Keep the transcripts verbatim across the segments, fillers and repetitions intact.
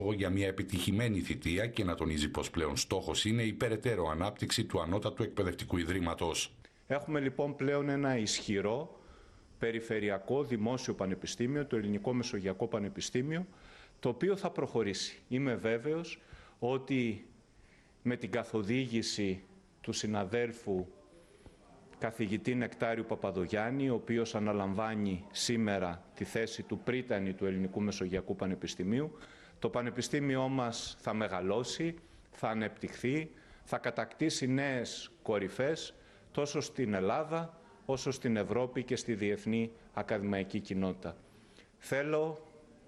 για μια επιτυχημένη θητεία και να τονίζει πως πλέον στόχος είναι η περαιτέρω ανάπτυξη του Ανώτατου Εκπαιδευτικού Ιδρύματος. Έχουμε λοιπόν πλέον ένα ισχυρό περιφερειακό δημόσιο πανεπιστήμιο, το Ελληνικό Μεσογειακό Πανεπιστήμιο, το οποίο θα προχωρήσει. Είμαι βέβαιος ότι με την καθοδήγηση του συναδέλφου καθηγητή Νεκτάριου Παπαδογιάννη, ο οποίος αναλαμβάνει σήμερα τη θέση του πρίτανη του Ελληνικού Μεσογειακού Πανεπιστημίου, το πανεπιστήμιό μας θα μεγαλώσει, θα ανεπτυχθεί, θα κατακτήσει νέες κορυφές τόσο στην Ελλάδα όσο στην Ευρώπη και στη διεθνή ακαδημαϊκή κοινότητα. Θέλω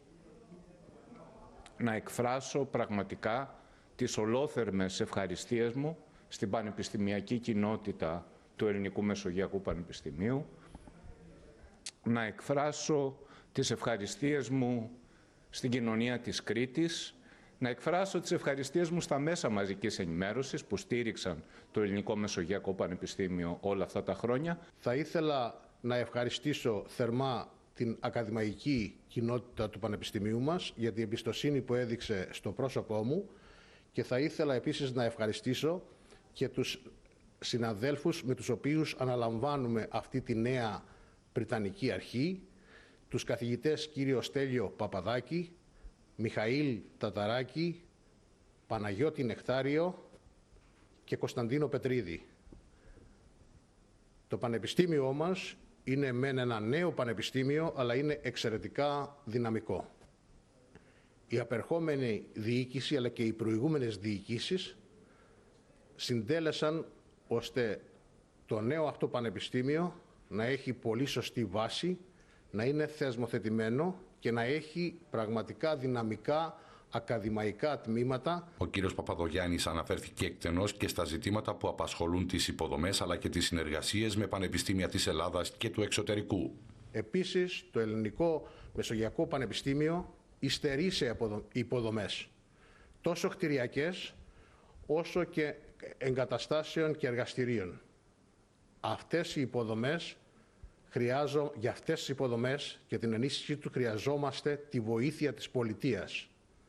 να εκφράσω πραγματικά τις ολόθερμες ευχαριστίες μου στην πανεπιστημιακή κοινότητα του Ελληνικού Μεσογειακού Πανεπιστημίου, να εκφράσω τις ευχαριστίες μου στην κοινωνία της Κρήτης, να εκφράσω τις ευχαριστίες μου στα μέσα μαζικής ενημέρωσης που στήριξαν το Ελληνικό Μεσογειακό Πανεπιστήμιο όλα αυτά τα χρόνια. Θα ήθελα να ευχαριστήσω θερμά την ακαδημαϊκή κοινότητα του Πανεπιστημίου μας για την εμπιστοσύνη που έδειξε στο πρόσωπό μου και θα ήθελα επίσης να ευχαριστήσω και τους συναδέλφους με τους οποίους αναλαμβάνουμε αυτή τη νέα Πριτανική Αρχή, τους καθηγητές κύριο Στέλιο Παπαδάκη, Μιχαήλ Ταταράκη, Παναγιώτη Νεκτάριο και Κωνσταντίνο Πετρίδη. Το πανεπιστήμιό μας είναι μεν ένα νέο πανεπιστήμιο, αλλά είναι εξαιρετικά δυναμικό. Η απερχόμενη διοίκηση, αλλά και οι προηγούμενες διοικήσεις συντέλεσαν ώστε το νέο αυτό πανεπιστήμιο να έχει πολύ σωστή βάση, να είναι θεσμοθετημένο και να έχει πραγματικά δυναμικά ακαδημαϊκά τμήματα. Ο κύριος Παπαδογιάννης αναφέρθηκε εκτενώς και στα ζητήματα που απασχολούν τις υποδομές αλλά και τις συνεργασίες με πανεπιστήμια της Ελλάδας και του εξωτερικού. Επίσης, το Ελληνικό Μεσογειακό Πανεπιστήμιο υστερεί σε υποδομές, τόσο κτηριακές όσο και εγκαταστάσεων και εργαστηρίων. Αυτές οι υποδομές χρειάζω, για αυτές τις υποδομές και την ενίσχυση του χρειαζόμαστε τη βοήθεια της πολιτείας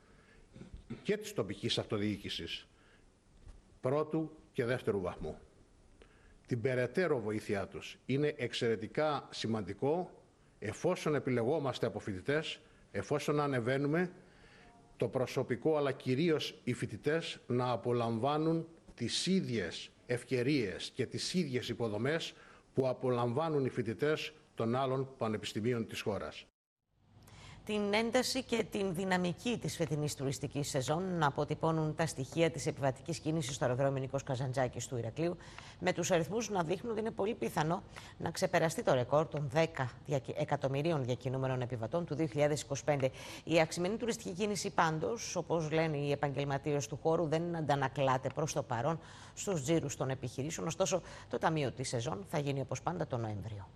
και της τοπικής αυτοδιοίκησης πρώτου και δεύτερου βαθμού. Την περαιτέρω βοήθειά τους είναι εξαιρετικά σημαντικό εφόσον επιλεγόμαστε από φοιτητές, εφόσον ανεβαίνουμε, το προσωπικό αλλά κυρίως οι φοιτητές να απολαμβάνουν τις ίδιες ευκαιρίες και τις ίδιες υποδομές που απολαμβάνουν οι φοιτητές των άλλων πανεπιστημίων της χώρας. Την ένταση και την δυναμική της φετινής τουριστικής σεζόν να αποτυπώνουν τα στοιχεία της επιβατικής κίνησης στο αεροδρόμιο Νίκος Καζαντζάκης του Ηρακλείου, με τους αριθμούς να δείχνουν ότι είναι πολύ πιθανό να ξεπεραστεί το ρεκόρ των δέκα εκατομμυρίων διακινούμενων επιβατών του δύο χιλιάδες είκοσι πέντε. Η αυξημένη τουριστική κίνηση πάντως, όπως λένε οι επαγγελματίες του χώρου, δεν αντανακλάται προς το παρόν στους τζίρους των επιχειρήσεων. Ωστόσο, το ταμείο της σεζόν θα γίνει όπως πάντα το Νοέμβριο.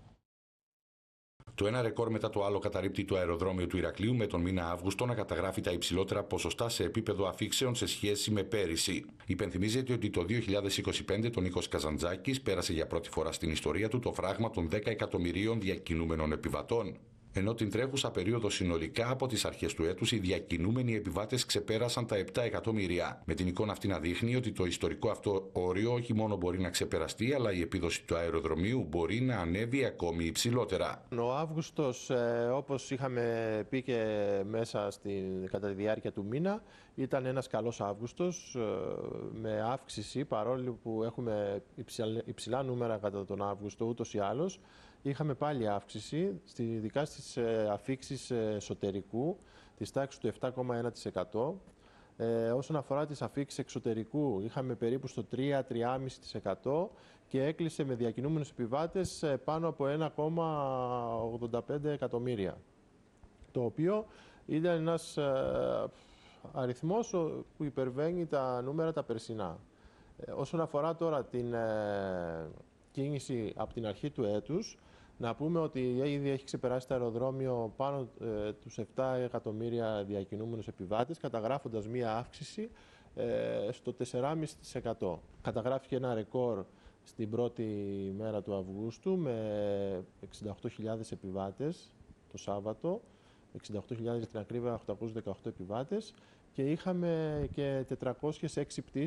Το ένα ρεκόρ μετά το άλλο καταρρίπτει το αεροδρόμιο του Ηρακλείου, με τον μήνα Αύγουστο να καταγράφει τα υψηλότερα ποσοστά σε επίπεδο αφήξεων σε σχέση με πέρυσι. Υπενθυμίζεται ότι το δύο χιλιάδες είκοσι πέντε το Νίκος Καζαντζάκης πέρασε για πρώτη φορά στην ιστορία του το φράγμα των δέκα εκατομμυρίων διακινούμενων επιβατών. Ενώ την τρέχουσα περίοδο συνολικά από τις αρχές του έτους οι διακινούμενοι επιβάτες ξεπέρασαν τα επτά εκατομμύρια. Με την εικόνα αυτή να δείχνει ότι το ιστορικό αυτό όριο όχι μόνο μπορεί να ξεπεραστεί, αλλά η επίδοση του αεροδρομίου μπορεί να ανέβει ακόμη υψηλότερα. Ο Αύγουστος, ε, όπως είχαμε πει και μέσα στην, κατά τη διάρκεια του μήνα, ήταν ένας καλός Αύγουστος ε, με αύξηση, παρόλο που έχουμε υψηλά, υψηλά νούμερα κατά τον Αύγουστο ούτως ή άλλως. Είχαμε πάλι αύξηση, ειδικά στις αφήξεις εσωτερικού, της τάξης του επτά κόμμα ένα τοις εκατό. Ε, όσον αφορά τις αφήξεις εξωτερικού, είχαμε περίπου στο τρία με τρία κόμμα πέντε τοις εκατό και έκλεισε με διακινούμενους επιβάτες πάνω από ένα κόμμα ογδόντα πέντε εκατομμύρια. Το οποίο ήταν ένας ε, αριθμός που υπερβαίνει τα νούμερα τα περσινά. Ε, όσον αφορά τώρα την ε, κίνηση από την αρχή του έτους, να πούμε ότι ήδη έχει ξεπεράσει το αεροδρόμιο πάνω ε, τους επτά εκατομμύρια διακινούμενους επιβάτες, καταγράφοντας μία αύξηση ε, στο τέσσερα κόμμα πέντε τοις εκατό. Καταγράφηκε ένα ρεκόρ στην πρώτη μέρα του Αυγούστου με εξήντα οκτώ χιλιάδες επιβάτες το Σάββατο, εξήντα οκτώ χιλιάδες για την ακρίβεια, οκτακόσιους δεκαοκτώ επιβάτες και είχαμε και τετρακόσιες έξι πτήσεις